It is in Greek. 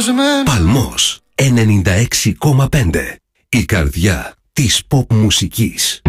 σπασμένο. Παλμός 96,5. Η καρδιά της pop μουσικής.